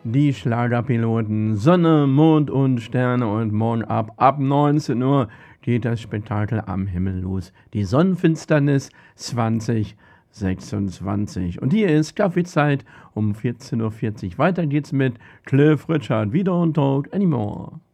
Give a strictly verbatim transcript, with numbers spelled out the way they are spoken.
Die Schlagerpiloten Sonne, Mond und Sterne und morgen ab ab neunzehn Uhr geht das Spektakel am Himmel los. Die Sonnenfinsternis zwanzig sechsundzwanzig. Und hier ist Kaffeezeit um vierzehn Uhr vierzig. Weiter geht's mit Cliff Richard, wieder und Talk Anymore.